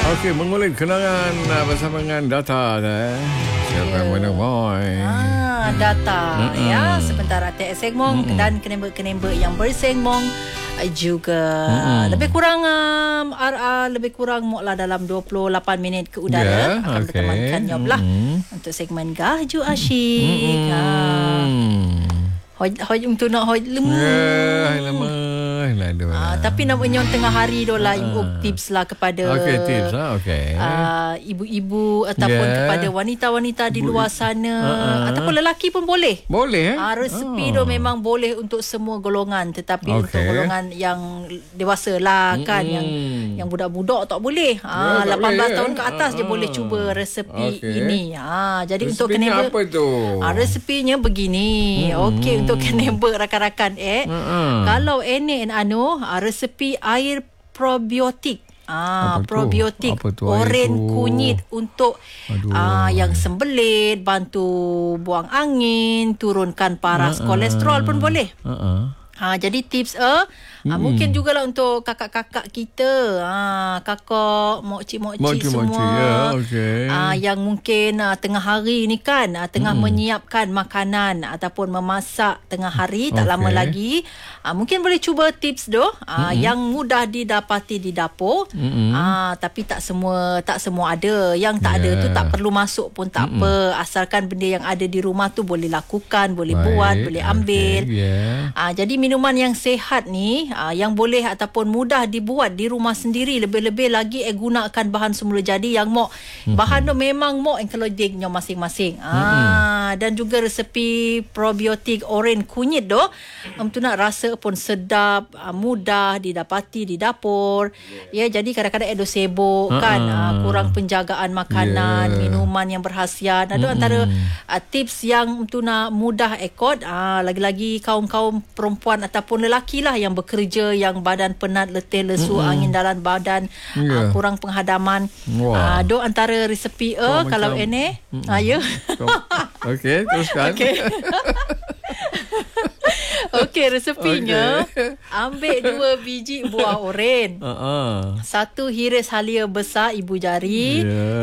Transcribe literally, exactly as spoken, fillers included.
Okey, mengulik kenangan uh, bersama dengan Data eh. Siapa yang mana boy? Ah, Data mm-hmm. ya, sementara T S Sengmong mm-hmm. dan kenembek-kenembek yang bersengmong juga mm-hmm. lebih kurang um, R R lebih kurang moklah dalam dua puluh lapan minit ke udara yeah, akan okay. bertemankan nyoblah mm-hmm. untuk segmen Gahju Asyik. Mm-hmm. Ha. Hoi hoi untuk nak hoi lemu. Ya, lemu. Ah, tapi nak menyong tengah hari dolah ibu tips lah kepada okey tips lah okey. Uh, ibu-ibu ataupun yeah. kepada wanita-wanita di luar sana uh-uh. ataupun lelaki pun boleh. Boleh eh? Ah, resepi oh. tu memang boleh untuk semua golongan, tetapi okay. untuk golongan yang dewasa lah mm-hmm. kan, yang yang budak-budak tak boleh. Ah, yeah, lapan belas boleh, tahun ke atas uh-uh. je boleh cuba resepi okay. ini. Ah, jadi resepinya untuk kenembek apa tu? Ah, resepinya begini. Mm-hmm. Okey untuk kenembek rakan-rakan eh. Uh-uh. Kalau ini anu resepi air probiotik. Ah, apa probiotik oren kunyit untuk ah, yang sembelit, bantu buang angin, turunkan paras uh-uh. kolesterol pun boleh. Uh-uh. Ha, jadi tips eh hmm. ha, mungkin jugalah untuk kakak-kakak kita, ha, kakak, mokcik-mokcik semua yeah, okay. ha, yang mungkin ha, tengah hari ni kan ha, tengah hmm. menyiapkan makanan ataupun memasak tengah hari, tak okay. lama lagi ha, mungkin boleh cuba tips tu ha, hmm. yang mudah didapati di dapur, hmm. ha, tapi tak semua tak semua ada. Yang tak yeah. ada tu tak perlu masuk pun tak hmm. apa, asalkan benda yang ada di rumah tu boleh lakukan, boleh Baik. buat, boleh ambil. Okay. Yeah. ha, jadi minuman yang sihat ni aa, yang boleh ataupun mudah dibuat di rumah sendiri, lebih-lebih lagi eh gunakan bahan semula jadi yang mok mm-hmm. bahan tu memang mok enkelodingnya masing-masing. Mm-hmm. Dan juga resepi probiotik oren kunyit tu untuk nak rasa pun sedap, aa, mudah didapati di dapur. Ya, jadi kadang-kadang edo sibuk uh-uh. kan, aa, kurang penjagaan makanan, yeah. minuman yang berkhasiat. Ada mm-hmm. antara aa, tips yang untuk nak mudah ekod, aa, lagi-lagi kaum-kaum perempuan ataupun lelaki lah yang bekerja, yang badan penat, letih, lesu, mm-hmm. angin dalam badan, yeah. uh, kurang penghadaman. Wow. Uh, do antara resepi eh kalau ini, mm-hmm. uh, ya. Okey, teruskan. Okey. Okey, resepinya okay. ambil dua biji buah oren. Uh-uh. Satu hiris halia besar ibu jari. Yeah.